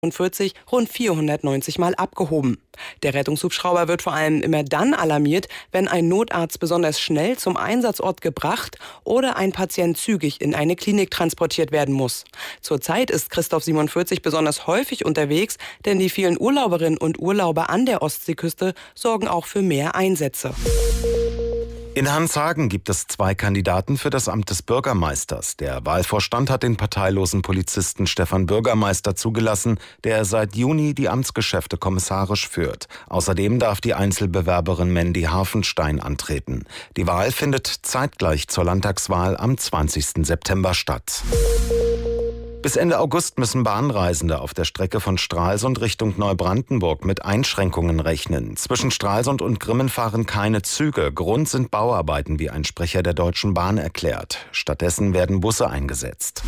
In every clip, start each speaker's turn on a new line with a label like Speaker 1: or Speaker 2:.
Speaker 1: 40 rund 490 Mal abgehoben. Der Rettungshubschrauber wird vor allem immer dann alarmiert, wenn ein Notarzt besonders schnell zum Einsatzort gebracht oder ein Patient zügig in eine Klinik transportiert werden muss. Zurzeit ist Christoph 47 besonders häufig unterwegs, denn die vielen Urlauberinnen und Urlauber an der Ostseeküste sorgen auch für mehr Einsätze.
Speaker 2: In Hanshagen gibt es 2 Kandidaten für das Amt des Bürgermeisters. Der Wahlvorstand hat den parteilosen Polizisten Stefan Bürgermeister zugelassen, der seit Juni die Amtsgeschäfte kommissarisch führt. Außerdem darf die Einzelbewerberin Mandy Hafenstein antreten. Die Wahl findet zeitgleich zur Landtagswahl am 20. September statt. Bis Ende August müssen Bahnreisende auf der Strecke von Stralsund Richtung Neubrandenburg mit Einschränkungen rechnen. Zwischen Stralsund und Grimmen fahren keine Züge. Grund sind Bauarbeiten, wie ein Sprecher der Deutschen Bahn erklärt. Stattdessen werden Busse eingesetzt.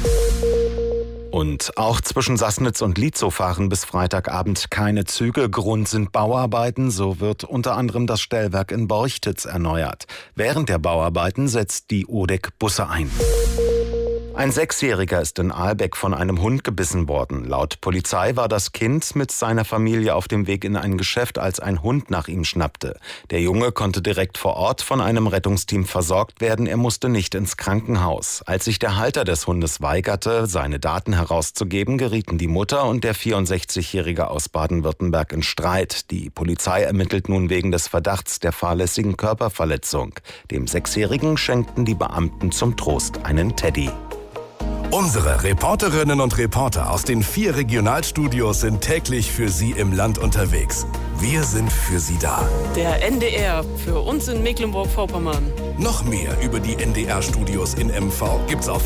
Speaker 2: Und auch zwischen Sassnitz und Lietzow fahren bis Freitagabend keine Züge. Grund sind Bauarbeiten. So wird unter anderem das Stellwerk in Borchtitz erneuert. Während der Bauarbeiten setzt die ODEC Busse ein. Ein 6-Jähriger ist in Ahlbeck von einem Hund gebissen worden. Laut Polizei war das Kind mit seiner Familie auf dem Weg in ein Geschäft, als ein Hund nach ihm schnappte. Der Junge konnte direkt vor Ort von einem Rettungsteam versorgt werden. Er musste nicht ins Krankenhaus. Als sich der Halter des Hundes weigerte, seine Daten herauszugeben, gerieten die Mutter und der 64-Jährige aus Baden-Württemberg in Streit. Die Polizei ermittelt nun wegen des Verdachts der fahrlässigen Körperverletzung. Dem 6-Jährigen schenkten die Beamten zum Trost einen Teddy.
Speaker 3: Unsere Reporterinnen und Reporter aus den 4 Regionalstudios sind täglich für Sie im Land unterwegs. Wir sind für Sie da.
Speaker 4: Der NDR für uns in Mecklenburg-Vorpommern.
Speaker 3: Noch mehr über die NDR-Studios in MV gibt's auf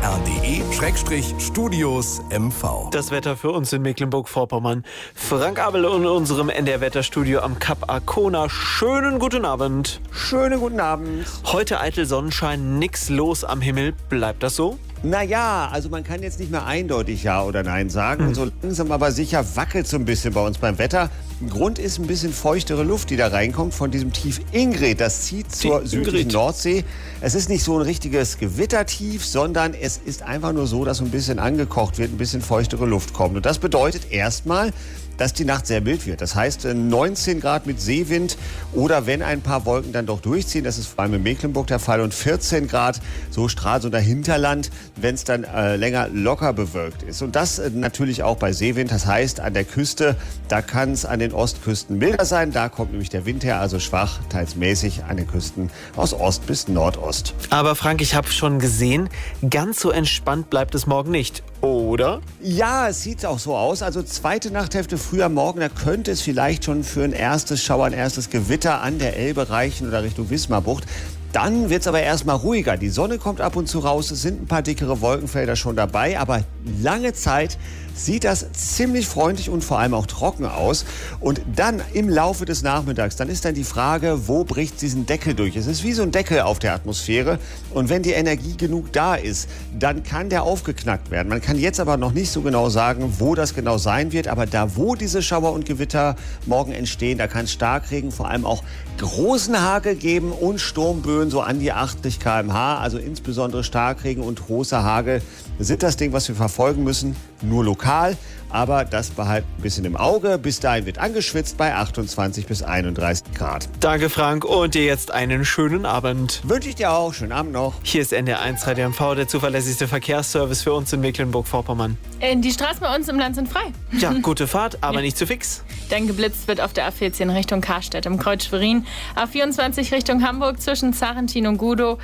Speaker 3: ndr.de/Studios MV.
Speaker 4: Das Wetter für uns in Mecklenburg-Vorpommern. Frank Abel in unserem NDR-Wetterstudio am Kap Arkona. Schönen guten Abend.
Speaker 5: Schönen guten Abend.
Speaker 4: Heute eitel Sonnenschein, nix los am Himmel. Bleibt das so?
Speaker 5: Naja, also man kann jetzt nicht mehr eindeutig Ja oder Nein sagen. So langsam aber sicher wackelt so ein bisschen bei uns beim Wetter. Grund ist ein bisschen feuchtere Luft, die da reinkommt von diesem Tief Ingrid. Das zieht zur südlichen Nordsee. Es ist nicht so ein richtiges Gewittertief, sondern es ist einfach nur so, dass so ein bisschen angekocht wird, ein bisschen feuchtere Luft kommt. Und das bedeutet erstmal, dass die Nacht sehr mild wird. Das heißt 19 Grad mit Seewind oder wenn ein paar Wolken dann doch durchziehen, das ist vor allem in Mecklenburg der Fall, und 14 Grad so Stralsunder Hinterland, wenn es dann länger locker bewölkt ist. Und das natürlich auch bei Seewind. Das heißt, an der Küste, da kann es an den Ostküsten milder sein. Da kommt nämlich der Wind her, also schwach, teils mäßig an den Küsten aus Ost bis Nordost.
Speaker 4: Aber Frank, ich habe schon gesehen, ganz so entspannt bleibt es morgen nicht, oder?
Speaker 5: Ja, es sieht auch so aus. Also zweite Nachthälfte früher Morgen, da könnte es vielleicht schon für ein erstes Schauer, ein erstes Gewitter an der Elbe reichen oder Richtung Wismarbucht. Dann wird es aber erstmal ruhiger. Die Sonne kommt ab und zu raus, es sind ein paar dickere Wolkenfelder schon dabei, aber lange Zeit sieht das ziemlich freundlich und vor allem auch trocken aus. Und dann im Laufe des Nachmittags, dann ist dann die Frage, wo bricht diesen Deckel durch? Es ist wie so ein Deckel auf der Atmosphäre. Und wenn die Energie genug da ist, dann kann der aufgeknackt werden. Man kann jetzt aber noch nicht so genau sagen, wo das genau sein wird. Aber da, wo diese Schauer und Gewitter morgen entstehen, da kann es Starkregen, vor allem auch großen Hagel geben und Sturmböen so an die 80 km/h. Also insbesondere Starkregen und großer Hagel sind das Ding, was wir verfolgen müssen. Nur lokal, aber das behalten ein bisschen im Auge. Bis dahin wird angeschwitzt bei 28 bis 31 Grad.
Speaker 4: Danke, Frank. Und dir jetzt einen schönen Abend.
Speaker 5: Wünsche ich dir auch. Schönen Abend noch.
Speaker 4: Hier ist NDR1 Radio MV, der zuverlässigste Verkehrsservice für uns in Mecklenburg-Vorpommern.
Speaker 6: Die Straßen bei uns im Land sind frei.
Speaker 4: Ja, gute Fahrt, aber nicht zu fix.
Speaker 6: Denn geblitzt wird auf der A14 Richtung Karstedt im Kreuz Schwerin, A24 Richtung Hamburg zwischen Zarentin und Gudow,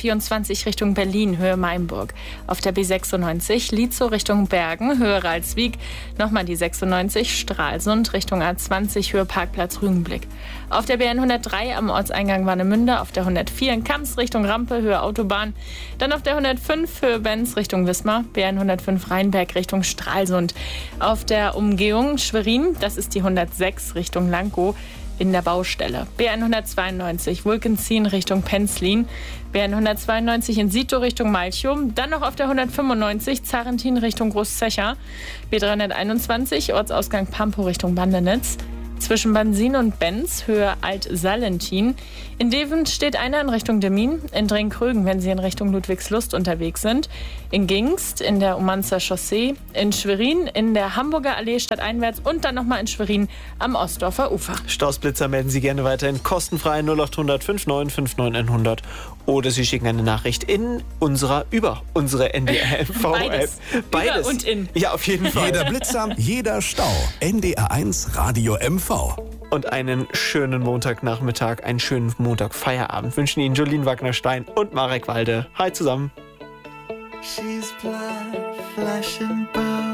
Speaker 6: A24 Richtung Berlin, Höhe Mainburg. Auf der B96 Lietzow Richtung Bergen, Höhe Ralswiek. Nochmal die 96 Stralsund Richtung A20, Höhe Parkplatz Rügenblick. Auf der BN 103 am Ortseingang Warnemünde, auf der 104 in Kamps Richtung Rampe, Höhe Autobahn. Dann auf der 105 Höhe Benz Richtung Wismar, BN 105 Rheinberg Richtung Stralsund. Auf der Umgehung Schwerin, das ist die 106 Richtung Lankow, in der Baustelle. BN 192 Wulkenzien Richtung Penzlin, BN 192 in Sito Richtung Malchum, dann noch auf der 195 Zarentin Richtung Großzecher, B321 Ortsausgang Pampo Richtung Bandenitz, Zwischen Bansin und Benz, Höhe Alt-Salentin. In Devon steht einer in Richtung Demmin. In Drenkrögen, wenn Sie in Richtung Ludwigslust unterwegs sind. In Gingst, in der Umanzer Chaussee. In Schwerin, in der Hamburger Allee stadteinwärts. Und dann nochmal in Schwerin am Ostdorfer Ufer.
Speaker 4: Stausblitzer melden Sie gerne weiterhin kostenfrei 0800 59 59 100. Oder Sie schicken eine Nachricht über unsere NDR-MV-App.
Speaker 6: Beides. Über und in.
Speaker 4: Ja, auf jeden Fall.
Speaker 3: Jeder Blitzer, jeder Stau. NDR1 Radio MV.
Speaker 4: Und einen schönen Montagnachmittag, einen schönen Montagfeierabend wünschen Ihnen Jolien Wagner-Stein und Marek Walde. Hi zusammen.
Speaker 7: She's blood, flesh and bone.